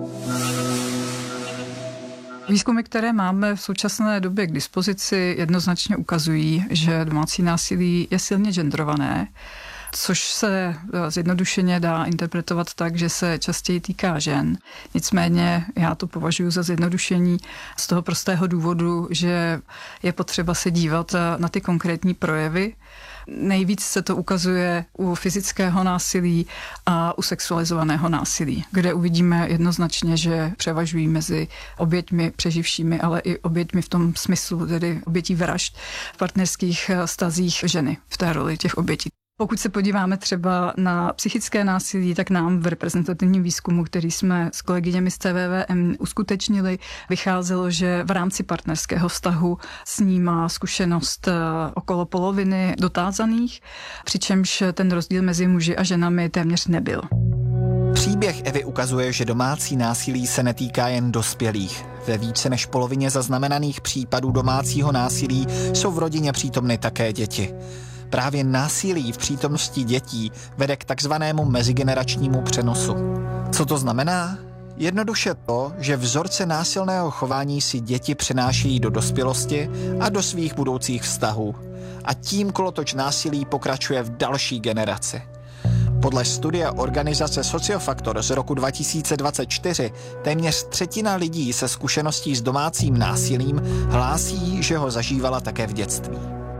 Výzkumy, které máme v současné době k dispozici, jednoznačně ukazují, že domácí násilí je silně genderované, což se zjednodušeně dá interpretovat tak, že se častěji týká žen. Nicméně já to považuji za zjednodušení z toho prostého důvodu, že je potřeba se dívat na ty konkrétní projevy. Nejvíc se to ukazuje u fyzického násilí a u sexualizovaného násilí, kde uvidíme jednoznačně, že převažují mezi oběťmi přeživšími, ale i oběťmi v tom smyslu, tedy obětí vražd v partnerských vztazích ženy v té roli těch obětí. Pokud se podíváme třeba na psychické násilí, tak nám v reprezentativním výzkumu, který jsme s kolegyněmi z CVVM uskutečnili, vycházelo, že v rámci partnerského vztahu s ním má zkušenost okolo poloviny dotázaných, přičemž ten rozdíl mezi muži a ženami téměř nebyl. Příběh Evy ukazuje, že domácí násilí se netýká jen dospělých. Ve více než polovině zaznamenaných případů domácího násilí jsou v rodině přítomny také děti. Právě násilí v přítomnosti dětí vede k takzvanému mezigeneračnímu přenosu. Co to znamená? Jednoduše to, že vzorce násilného chování si děti přenášejí do dospělosti a do svých budoucích vztahů. A tím kolotoč násilí pokračuje v další generaci. Podle studie organizace Sociofaktor z roku 2024 téměř třetina lidí se zkušeností s domácím násilím hlásí, že ho zažívala také v dětství.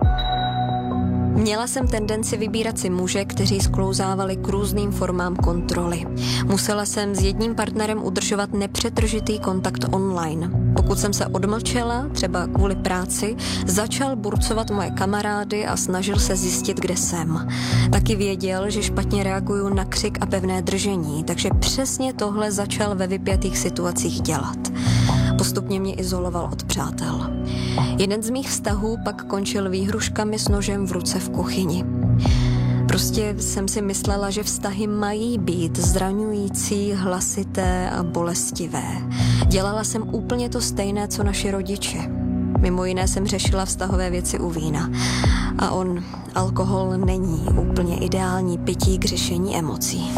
Měla jsem tendenci vybírat si muže, kteří sklouzávali k různým formám kontroly. Musela jsem s jedním partnerem udržovat nepřetržitý kontakt online. Pokud jsem se odmlčela, třeba kvůli práci, začal burcovat moje kamarády a snažil se zjistit, kde jsem. Taky věděl, že špatně reaguju na křik a pevné držení, takže přesně tohle začal ve vypjatých situacích dělat. Postupně mě izoloval od přátel. Jeden z mých vztahů pak končil výhruškami s nožem v ruce v kuchyni. Prostě jsem si myslela, že vztahy mají být zraňující, hlasité a bolestivé. Dělala jsem úplně to stejné, co naši rodiče. Mimo jiné jsem řešila vztahové věci u vína. A alkohol není úplně ideální pití k řešení emocí.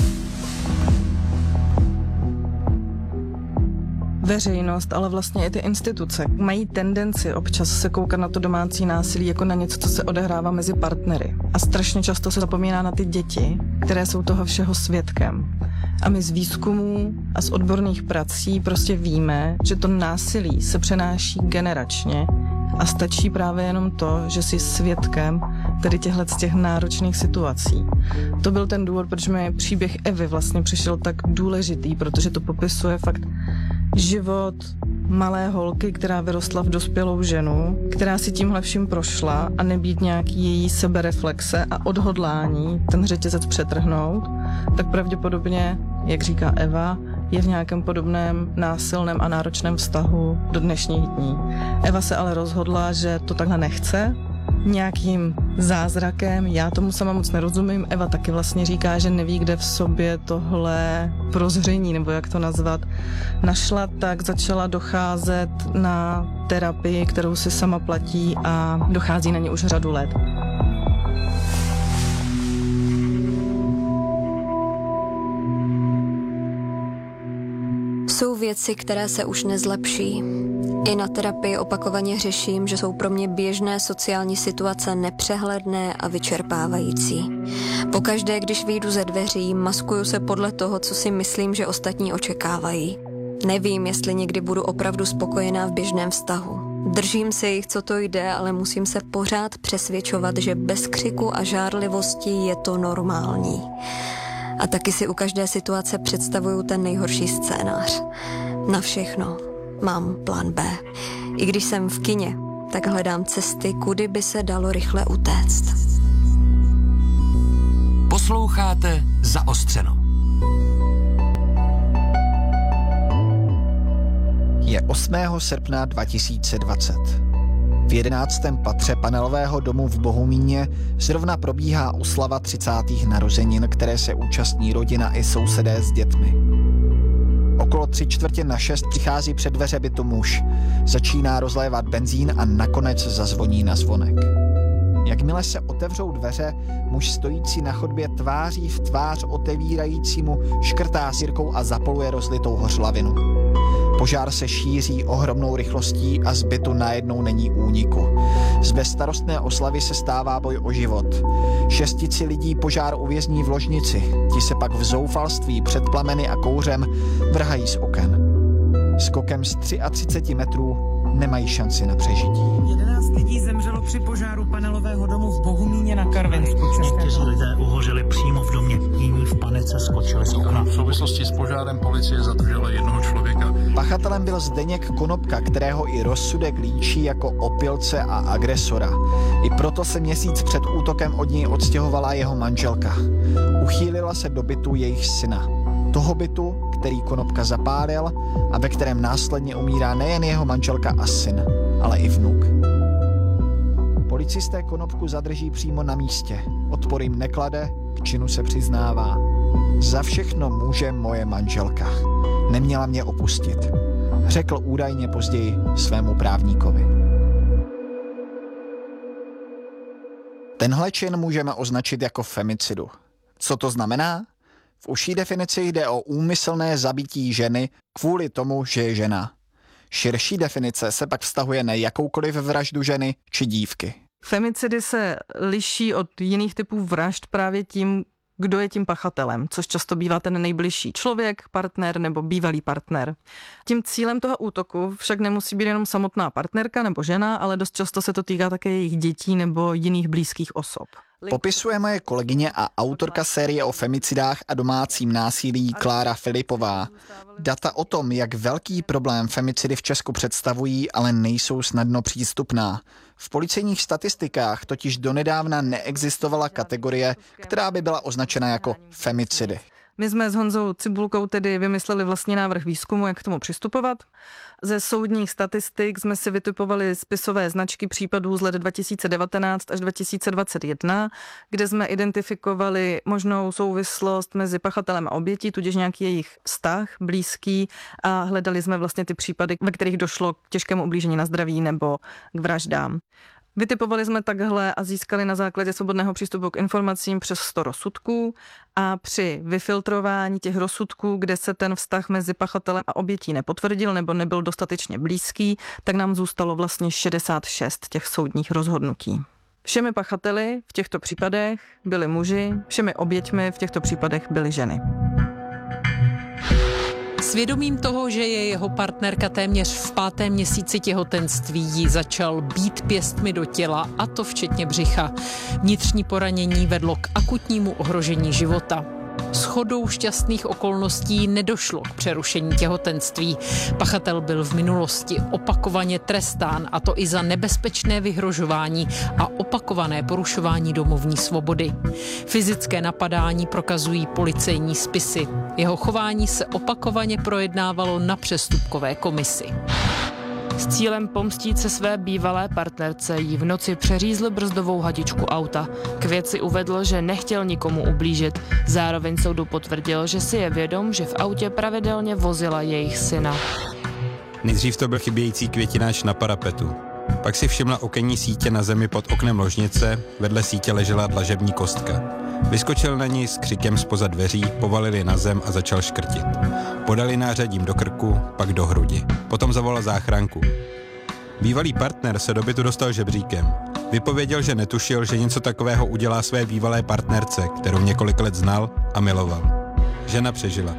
Veřejnost, ale vlastně i ty instituce mají tendenci občas se koukat na to domácí násilí jako na něco, co se odehrává mezi partnery. A strašně často se zapomíná na ty děti, které jsou toho všeho svědkem. A my z výzkumů a z odborných prací prostě víme, že to násilí se přenáší generačně a stačí právě jenom to, že jsi svědkem tedy z těch náročných situací. To byl ten důvod, proč mi příběh Evy vlastně přišel tak důležitý, protože to popisuje fakt život malé holky, která vyrostla v dospělou ženu, která si tímhle vším prošla a nebýt nějaký její sebereflexe a odhodlání ten řetězec přetrhnout, tak pravděpodobně, jak říká Eva, je v nějakém podobném násilném a náročném vztahu do dnešních dní. Eva se ale rozhodla, že to takhle nechce, nějakým zázrakem, já tomu sama moc nerozumím, Eva taky vlastně říká, že neví, kde v sobě tohle prozření, nebo jak to nazvat, našla, tak začala docházet na terapii, kterou si sama platí a dochází na ně už řadu let. Jsou věci, které se už nezlepší. I na terapii opakovaně řeším, že jsou pro mě běžné sociální situace nepřehledné a vyčerpávající. Pokaždé, když vyjdu ze dveří, maskuju se podle toho, co si myslím, že ostatní očekávají. Nevím, jestli někdy budu opravdu spokojená v běžném vztahu. Držím se jich, co to jde, ale musím se pořád přesvědčovat, že bez křiku a žárlivosti je to normální. A taky si u každé situace představuju ten nejhorší scénář. Na všechno mám plán B. I když jsem v kině, tak hledám cesty, kudy by se dalo rychle utéct. Posloucháte Zaostřeno. Je 8. srpna 2020. V 11. patře panelového domu v Bohumíně zrovna probíhá oslava 30. narozenin, které se účastní rodina i sousedé s dětmi. Okolo 5:45 přichází před dveře bytu muž, začíná rozlévat benzín a nakonec zazvoní na zvonek. Jakmile se otevřou dveře, muž stojící na chodbě tváří v tvář otevírajícímu škrtá sirkou a zapaluje rozlitou hořlavinu. Požár se šíří ohromnou rychlostí a z bytu najednou není úniku. Z bezstarostné oslavy se stává boj o život. 6 lidí požár uvězní v ložnici, ti se pak v zoufalství před plameny a kouřem vrhají z oken. Skokem z 33 metrů nemají šanci na přežití. 11 lidí zemřelo při požáru panelového domu v Bohumíně na Karvinsku. Někteří lidé uhořeli přímo v domě, jiní v panice skočili z okna. V souvislosti s požárem policie zadržela jednoho člověka. Pachatelem byl Zdeněk Konopka, kterého i rozsudek líčí jako opilce a agresora. I proto se měsíc před útokem od něj odstěhovala jeho manželka. Uchýlila se do bytu jejich syna. Toho bytu, který Konopka zapálil a ve kterém následně umírá nejen jeho manželka a syn, ale i vnuk. Policisté Konopku zadrží přímo na místě. Odpor jim neklade, k činu se přiznává. Za všechno může moje manželka. Neměla mě opustit, řekl údajně později svému právníkovi. Tenhle čin můžeme označit jako femicidu. Co to znamená? V užší definici jde o úmyslné zabití ženy kvůli tomu, že je žena. Širší definice se pak vztahuje na jakoukoliv vraždu ženy či dívky. Femicidy se liší od jiných typů vražd právě tím, kdo je tím pachatelem, což často bývá ten nejbližší člověk, partner nebo bývalý partner. Tím cílem toho útoku však nemusí být jenom samotná partnerka nebo žena, ale dost často se to týká také jejich dětí nebo jiných blízkých osob. Popisuje moje kolegyně a autorka série o femicidách a domácím násilí Klára Filipová. Data o tom, jak velký problém femicidy v Česku představují, ale nejsou snadno přístupná. V policejních statistikách totiž donedávna neexistovala kategorie, která by byla označena jako femicidy. My jsme s Honzou Cibulkou tedy vymysleli vlastní návrh výzkumu, jak k tomu přistupovat. Ze soudních statistik jsme si vytipovali spisové značky případů z let 2019 až 2021, kde jsme identifikovali možnou souvislost mezi pachatelem a obětí, tudíž nějaký jejich vztah blízký, a hledali jsme vlastně ty případy, ve kterých došlo k těžkému ublížení na zdraví nebo k vraždám. Vytipovali jsme takhle a získali na základě svobodného přístupu k informacím přes 100 rozsudků a při vyfiltrování těch rozsudků, kde se ten vztah mezi pachatelem a obětí nepotvrdil nebo nebyl dostatečně blízký, tak nám zůstalo vlastně 66 těch soudních rozhodnutí. Všemi pachateli v těchto případech byli muži, všemi oběťmi v těchto případech byly ženy. Svědomím toho, že je jeho partnerka téměř v 5. měsíci těhotenství, ji začal bít pěstmi do těla, a to včetně břicha. Vnitřní poranění vedlo k akutnímu ohrožení života. Shodou šťastných okolností nedošlo k přerušení těhotenství. Pachatel byl v minulosti opakovaně trestán, a to i za nebezpečné vyhrožování a opakované porušování domovní svobody. Fyzické napadání prokazují policejní spisy. Jeho chování se opakovaně projednávalo na přestupkové komisi. S cílem pomstít se své bývalé partnerce jí v noci přeřízl brzdovou hadičku auta. K věci uvedl, že nechtěl nikomu ublížit. Zároveň soudu potvrdil, že si je vědom, že v autě pravidelně vozila jejich syna. Nejdřív to byl chybějící květináč na parapetu. Pak si všimla okenní sítě na zemi pod oknem ložnice, vedle sítě ležela dlažební kostka. Vyskočil na ní s křikem zpoza dveří, povalil ji na zem a začal škrtit. Podali nářadím do krku, pak do hrudi. Potom zavolal záchranku. Bývalý partner se do bytu dostal žebříkem. Vypověděl, že netušil, že něco takového udělá své bývalé partnerce, kterou několik let znal a miloval. Žena přežila.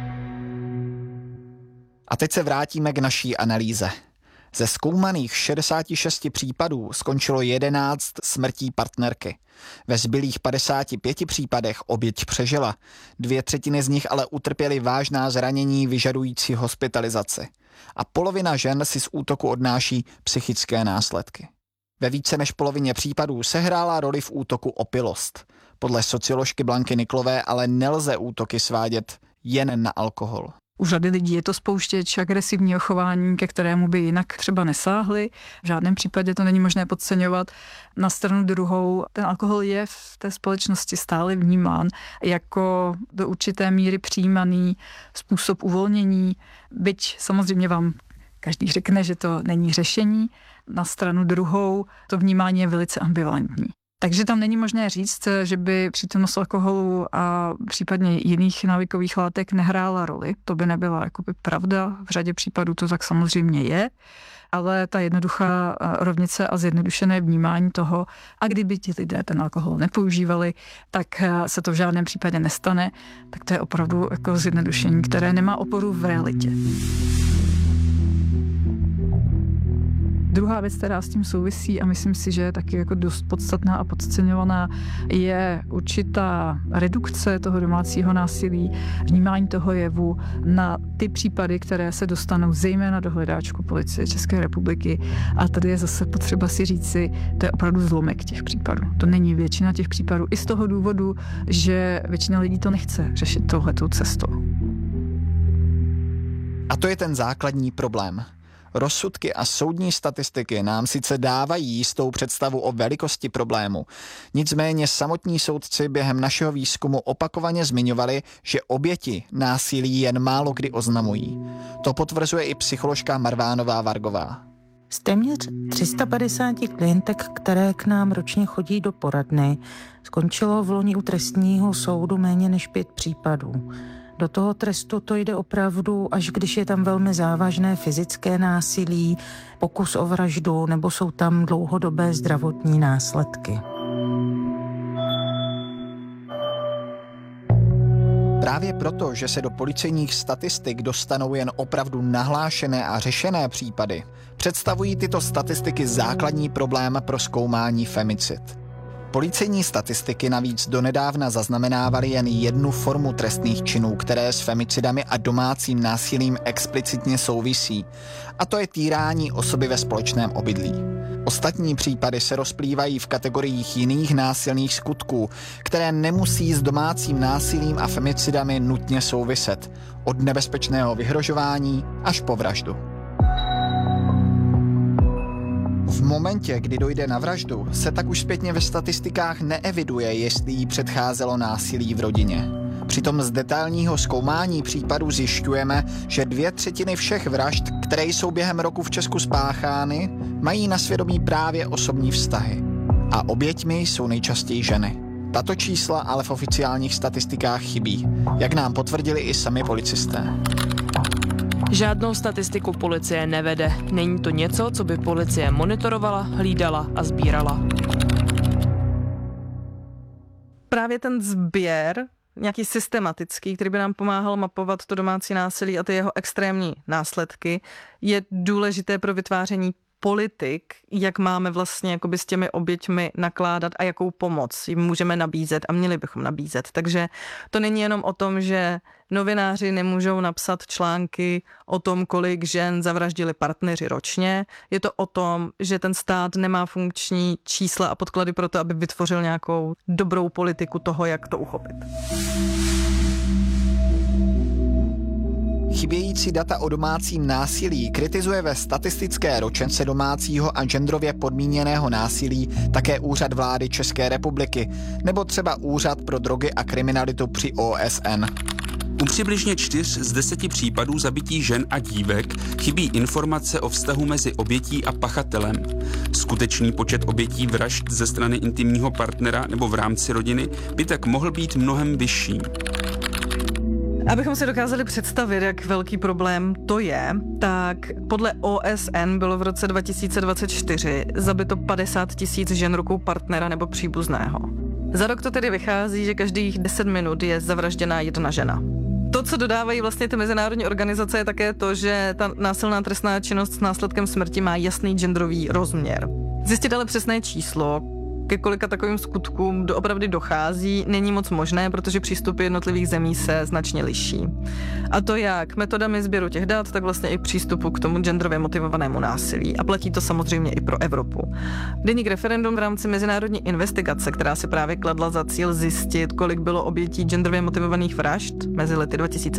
A teď se vrátíme k naší analýze. Ze zkoumaných 66 případů skončilo 11 smrtí partnerky. Ve zbylých 55 případech oběť přežila. 2/3 z nich ale utrpěly vážná zranění vyžadující hospitalizaci. A polovina žen si z útoku odnáší psychické následky. Ve více než polovině případů sehrála roli v útoku opilost. Podle socioložky Blanky Niklové ale nelze útoky svádět jen na alkohol. U řady lidí je to spouštěč agresivního chování, ke kterému by jinak třeba nesáhli. V žádném případě to není možné podceňovat. Na stranu druhou, ten alkohol je v té společnosti stále vnímán jako do určité míry přijímaný způsob uvolnění, byť samozřejmě vám každý řekne, že to není řešení. Na stranu druhou to vnímání je velice ambivalentní. Takže tam není možné říct, že by přítomnost alkoholu a případně jiných návykových látek nehrála roli. To by nebyla jakoby pravda. V řadě případů to tak samozřejmě je. Ale ta jednoduchá rovnice a zjednodušené vnímání toho, a kdyby ti lidé ten alkohol nepoužívali, tak se to v žádném případě nestane, tak to je opravdu jako zjednodušení, které nemá oporu v realitě. Druhá věc, která s tím souvisí a myslím si, že je taky jako dost podstatná a podceňovaná, je určitá redukce toho domácího násilí, vnímání toho jevu na ty případy, které se dostanou zejména do hledáčku Policie České republiky. A tady je zase potřeba si říci, to je opravdu zlomek těch případů. To není většina těch případů i z toho důvodu, že většina lidí to nechce řešit touhletou cestou. A to je ten základní problém. Rozsudky a soudní statistiky nám sice dávají jistou představu o velikosti problému, nicméně samotní soudci během našeho výzkumu opakovaně zmiňovali, že oběti násilí jen málo kdy oznamují. To potvrzuje i psycholožka Marvánová Vargová. Z téměř 350 klientek, které k nám ročně chodí do poradny, skončilo v loni u trestního soudu méně než 5 případů. Do toho trestu to jde opravdu, až když je tam velmi závažné fyzické násilí, pokus o vraždu nebo jsou tam dlouhodobé zdravotní následky. Právě proto, že se do policejních statistik dostanou jen opravdu nahlášené a řešené případy, představují tyto statistiky základní problém pro zkoumání femicid. Policejní statistiky navíc donedávna zaznamenávaly jen jednu formu trestných činů, které s femicidami a domácím násilím explicitně souvisí, a to je týrání osoby ve společném obydlí. Ostatní případy se rozplývají v kategoriích jiných násilných skutků, které nemusí s domácím násilím a femicidami nutně souviset, od nebezpečného vyhrožování až po vraždu. V momentě, kdy dojde na vraždu, se tak už zpětně ve statistikách neeviduje, jestli jí předcházelo násilí v rodině. Přitom z detailního zkoumání případů zjišťujeme, že 2/3 všech vražd, které jsou během roku v Česku spáchány, mají na svědomí právě osobní vztahy. A oběťmi jsou nejčastěji ženy. Tato čísla ale v oficiálních statistikách chybí, jak nám potvrdili i sami policisté. Žádnou statistiku policie nevede. Není to něco, co by policie monitorovala, hlídala a sbírala. Právě ten sběr, nějaký systematický, který by nám pomáhal mapovat to domácí násilí a ty jeho extrémní následky, je důležité pro vytváření politik, jak máme vlastně jakoby s těmi oběťmi nakládat a jakou pomoc jim můžeme nabízet a měli bychom nabízet. Takže to není jenom o tom, že novináři nemůžou napsat články o tom, kolik žen zavraždili partneři ročně. Je to o tom, že ten stát nemá funkční čísla a podklady pro to, aby vytvořil nějakou dobrou politiku toho, jak to uchopit. Chybějící data o domácím násilí kritizuje ve statistické ročence domácího a genderově podmíněného násilí také Úřad vlády České republiky nebo třeba Úřad pro drogy a kriminalitu při OSN. U přibližně 4 z 10 případů zabití žen a dívek chybí informace o vztahu mezi obětí a pachatelem. Skutečný počet obětí vražd ze strany intimního partnera nebo v rámci rodiny by tak mohl být mnohem vyšší. Abychom si dokázali představit, jak velký problém to je, tak podle OSN bylo v roce 2024 zabito 50 000 žen rukou partnera nebo příbuzného. Za rok to tedy vychází, že každých 10 minut je zavražděná jedna žena. To, co dodávají vlastně ty mezinárodní organizace, je také to, že ta násilná trestná činnost s následkem smrti má jasný genderový rozměr. Zjistit ale přesné číslo, ke kolika takovým skutkům doopravdy dochází, není moc možné, protože přístupy jednotlivých zemí se značně liší. A to jak metodami sběru těch dat, tak vlastně i přístupu k tomu genderově motivovanému násilí. A platí to samozřejmě i pro Evropu. Deník Referendum v rámci mezinárodní investigace, která si právě kladla za cíl zjistit, kolik bylo obětí genderově motivovaných vražd mezi lety 2000